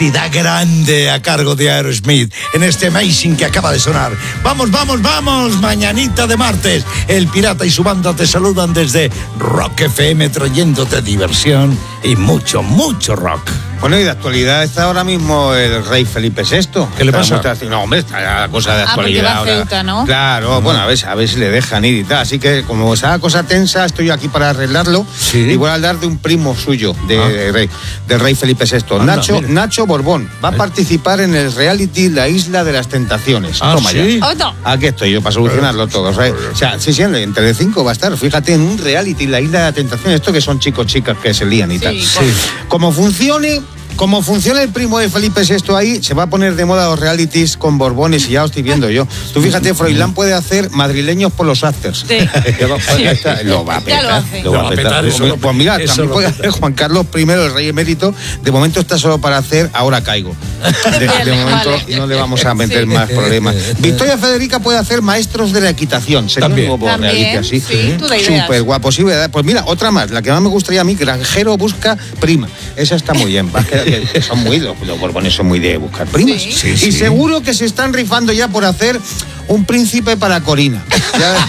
grande a cargo de Aerosmith en este Amazing que acaba de sonar. Vamos, vamos, vamos, mañanita de martes. El Pirata y su banda te saludan desde Rock FM, trayéndote diversión y mucho, mucho rock. Bueno, y de actualidad está ahora mismo el rey Felipe VI. ¿Qué le pasa? No, hombre, está la cosa de actualidad porque va a Ceuta, ¿no? Claro, bueno, a ver si le dejan ir y tal. Así que, como esa cosa tensa, estoy aquí para arreglarlo. Sí. Y voy a hablar de un primo suyo, del rey Felipe VI. Anda, Nacho Borbón. Va a participar en el reality La Isla de las Tentaciones. Toma ¿sí? Ya. Aquí estoy yo para solucionarlo todo. O sea, sí, en Telecinco va a estar, fíjate, en un reality, La Isla de las Tentaciones. Esto que son chicos, chicas que se lían y tal. Sí. Como funciona el primo de Felipe VI ahí, se va a poner de moda los realities con Borbones y ya os estoy viendo yo. Tú fíjate, Froilán puede hacer madrileños por los afters. Sí. Lo va a petar. Ya lo hace. Lo va a petar, eso Pues mira, eso también lo puede peta. hacer Juan Carlos I, el rey emérito. De momento está solo para hacer Ahora caigo. De momento Vale. no le vamos a meter Sí. más problemas. Victoria Federica puede hacer Maestros de la Equitación. Sería También. un nuevo reality así. Sí, tú da ideas. Súper guapo. Sí, ¿verdad? Pues mira, otra más. La que más me gustaría a mí, Granjero busca prima. Esa está muy bien. Que son los Borbones son muy de buscar primas. Sí. Sí, sí. Y seguro que se están rifando ya por hacer un príncipe para Corina. Ya-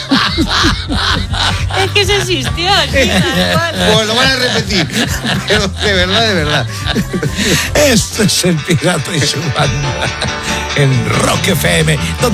Es que se existió, sí, tal cual. Pues lo van a repetir. Pero de verdad. Esto es el Pirata y su banda en Rock FM, donde